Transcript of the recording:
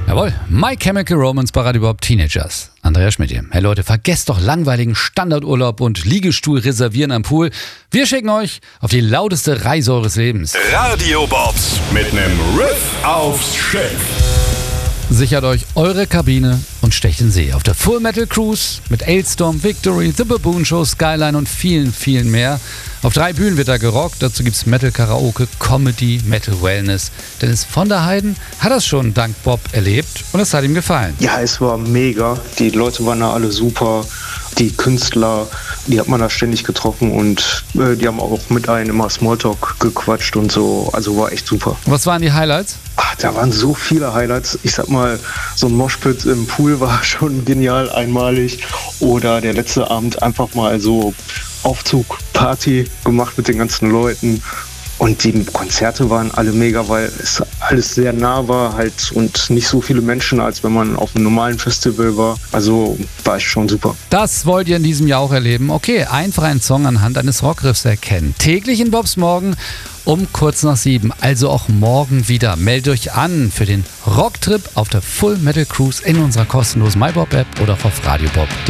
Jawohl, My Chemical Romance bei Radio Bob Teenagers. Andreas Schmidt hier. Hey Leute, vergesst doch langweiligen Standardurlaub und Liegestuhl reservieren am Pool. Wir schicken euch auf die lauteste Reise eures Lebens. Radio Bobs mit nem Riff aufs Schiff. Sichert euch eure Kabine und stecht in See auf der Full Metal Cruise mit Ailstorm, Victory, The Baboon Show, Skyline und vielen, vielen mehr. Auf 3 Bühnen wird da gerockt, dazu gibt's Metal Karaoke, Comedy, Metal Wellness. Dennis von der Heiden hat das schon dank Bob erlebt und es hat ihm gefallen. Ja, es war mega. Die Leute waren da alle super. Die Künstler, die hat man da ständig getroffen und die haben auch mit einem immer Smalltalk gequatscht und so. Also war echt super. Was waren die Highlights? Da waren so viele Highlights. Ich sag mal, so ein Moshpit im Pool war schon genial, einmalig. Oder der letzte Abend einfach mal so Aufzug, Party gemacht mit den ganzen Leuten. Und die Konzerte waren alle mega, weil es alles sehr nah war halt und nicht so viele Menschen, als wenn man auf einem normalen Festival war. Also war ich schon super. Das wollt ihr in diesem Jahr auch erleben. Okay, einfach einen Song anhand eines Rockriffs erkennen. Täglich in Bobs Morgen um kurz nach 7. Also auch morgen wieder. Meldet euch an für den Rocktrip auf der Full Metal Cruise in unserer kostenlosen MyBob-App oder auf radiobob.de.